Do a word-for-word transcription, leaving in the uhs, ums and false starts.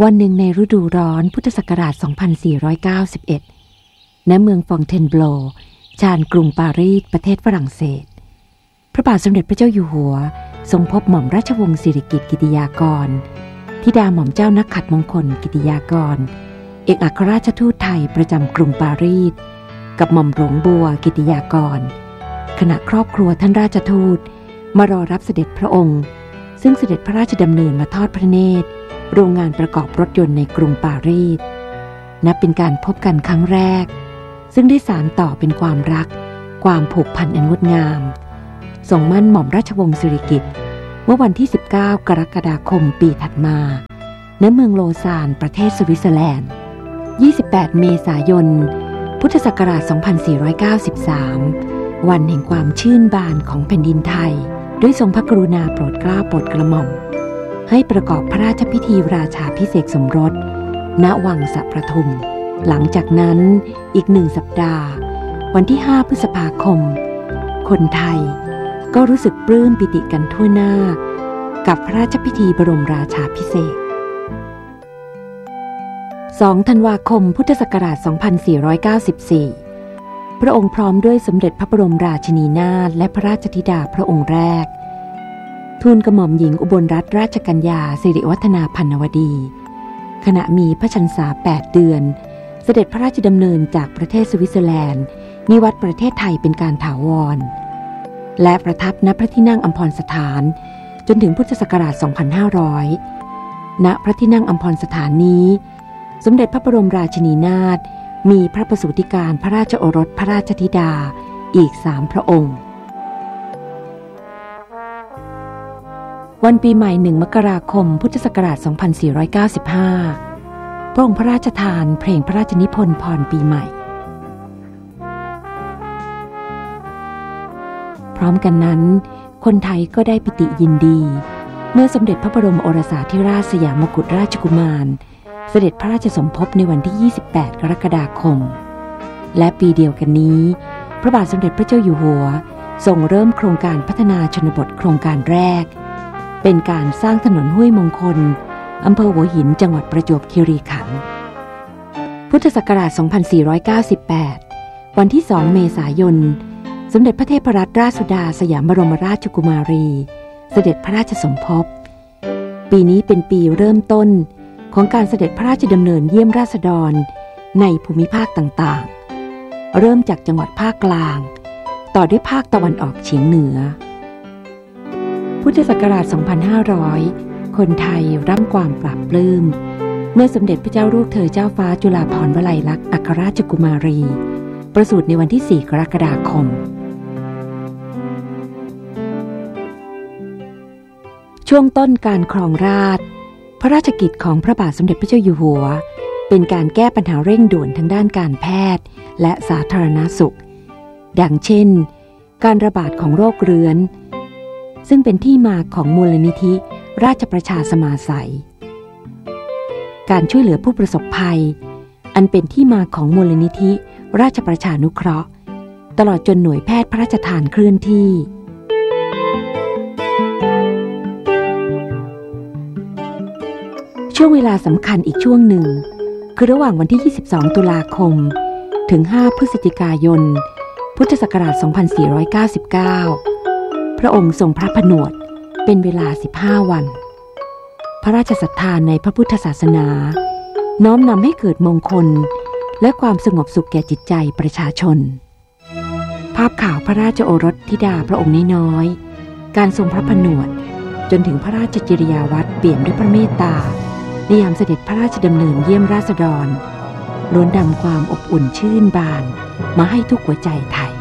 วันหนึ่งในฤดูร้อนพุทธศักราช สองพันสี่ร้อยเก้าสิบเอ็ด ณ เมืองฟองเทนโบลชานกรุงปารีสประเทศฝรั่งเศสพระบาทสมเด็จพระเจ้าอยู่หัวทรงพบหม่อมราชวงศ์สิริกิติ์กิติยากรธิดาหม่อมเจ้านักขัตมงคลกิติยากรเอกอัครราชทูตไทยประจำกรุงปารีสกับหม่อมหลวงบัวกิติยากรขณะครอบครัวท่านราชทูตมารอรับเสด็จพระองค์ซึ่งเสด็จพระราชดำเนินมาทอดพระเนตรโรงงานประกอบรถยนต์ในกรุงปารีสนับเป็นการพบกันครั้งแรกซึ่งได้สานต่อเป็นความรักความผูกพันอันงดงามทรงมั่นหม่อมราชวงศ์สิริกิติ์เมื่อวันที่สิบเก้ากรกฎาคมปีถัดมาณเมืองโลซานประเทศสวิตเซอร์แลนด์ยี่สิบแปดเมษายนพุทธศักราช สองพันสี่ร้อยเก้าสิบสาม วันแห่งความชื่นบานของแผ่นดินไทยด้วยทรงพระกรุณาโปรดเกล้าโปรดกระหม่อมให้ประกอบพระราชพิธีราชาภิเษกสมรสณวังสะประทุมหลังจากนั้นอีกหนึ่งสัปดาห์วันที่ห้าพฤษภาคมคนไทยก็รู้สึกปลื้มปิติกันทั่วหน้ากับพระราชพิธีบรมราชาภิเษกสองธันวาคมพุทธศักราช สองพันสี่ร้อยเก้าสิบสี่ พระองค์พร้อมด้วยสมเด็จพระบรมราชินีนาถและพระราชธิดาพระองค์แรกทูลกระหม่อมหญิงอุบลรัตนราชกัญญาสิริวัฒนาพันวดีขณะมีพระชรรษาแปดเดือนเสด็จพระราชดำเนินจากประเทศสวิตเซอร์แลนด์นิวัตประเทศไทยเป็นการถาวรและประทับณพระที่นั่งอัมพรสถานจนถึงพุทธศักราช สองพันห้าร้อย ณ พระที่นั่งอัมพรสถานนี้สมเด็จพระบรมราชินีนาถมีพระประสูติการพระราชโอรสพระราชธิดาอีกสามพระองค์วันปีใหม่หนึ่งมกราคมพุทธศักราช สองพันสี่ร้อยเก้าสิบห้า พระองค์พระราชทานเพลงพระราชนิพนธ์พรปีใหม่พร้อมกันนั้นคนไทยก็ได้ปิติยินดีเมื่อสมเด็จพระบรมโอรสาธิราชสยามกุฎราชกุมารเสด็จพระราชสมภพในวันที่ยี่สิบแปดกรกฎาคมและปีเดียวกันนี้พระบาทสมเด็จพระเจ้าอยู่หัวทรงเริ่มโครงการพัฒนาชนบทโครงการแรกเป็นการสร้างถนนห้วยมงคลอำเภอหัวหินจังหวัดประจวบคีรีขันธ์พุทธศักราช สองพันสี่ร้อยเก้าสิบแปด วันที่สองเมษายนสมเด็จพระเทพรัตนราชสุดาสยามบรมราชกุมารีเสด็จพระราชสมภพปีนี้เป็นปีเริ่มต้นของการเสด็จพระราชดำเนินเยี่ยมราษฎรในภูมิภาคต่างๆเริ่มจากจังหวัดภาคกลางต่อด้วยภาคตะวันออกเฉียงเหนือพุทธศักราช สองพันห้าร้อย คนไทยร่ำความปราบปลื้มเมื่อสมเด็จพระเจ้าลูกเธอเจ้าฟ้าจุฬาภรณ์วลัยลักษณ์อัครราชกุมารีประสูติในวันที่สี่กรกฎาคมช่วงต้นการครองราชย์พระราชกิจของพระบาทสมเด็จพระเจ้าอยู่หัวเป็นการแก้ปัญหาเร่งด่วนทางด้านการแพทย์และสาธารณสุขดังเช่นการระบาดของโรคเรื้อนซึ่งเป็นที่มาของมูลนิธิราชประชาสมาสัยการช่วยเหลือผู้ประสบภัยอันเป็นที่มาของมูลนิธิราชประชานุเคราะห์ตลอดจนหน่วยแพทย์พระราชทานเคลื่อนที่ช่วงเวลาสำคัญอีกช่วงหนึ่งคือระหว่างวันที่ยี่สิบสองตุลาคมถึงห้าพฤศจิกายนพุทธศักราช สองพันสี่ร้อยเก้าสิบเก้า พระองค์ทรงพระผนวดเป็นเวลาสิบห้าวันพระราชศรัทธาในพระพุทธศาสนาน้อมนำให้เกิดมงคลและความสงบสุขแก่จิตใจประชาชนภาพข่าวพระราชโอรสธิดาพระองค์น้อยๆการทรงพระผนวดจนถึงพระราชจริยาวัตรเปลี่ยนด้วยพระเมตตาในยามเสด็จพระราชดำเนินเยี่ยมราษฎรล้วนนำความอบอุ่นชื่นบานมาให้ทุกหัวใจไทย